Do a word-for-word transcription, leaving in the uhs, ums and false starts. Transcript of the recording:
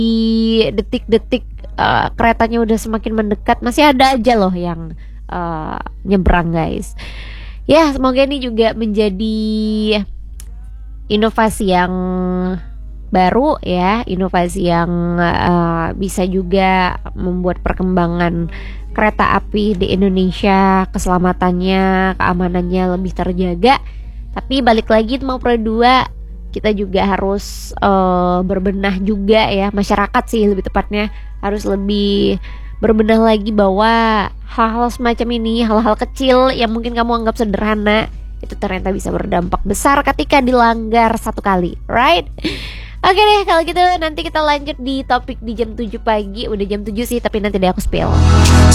detik-detik uh, keretanya udah semakin mendekat, masih ada aja loh yang uh, nyebrang guys. Ya semoga ini juga menjadi inovasi yang baru ya, inovasi yang uh, bisa juga membuat perkembangan kereta api di Indonesia, keselamatannya, keamanannya lebih terjaga. Tapi balik lagi mau Pro dua, kita juga harus uh, berbenah juga ya, masyarakat sih lebih tepatnya harus lebih berbenah lagi bahwa hal-hal semacam ini, hal-hal kecil yang mungkin kamu anggap sederhana, itu ternyata bisa berdampak besar ketika dilanggar satu kali, right? Oke deh, kalau gitu nanti kita lanjut di topik di jam tujuh pagi. Udah jam tujuh sih, tapi nanti deh aku spill.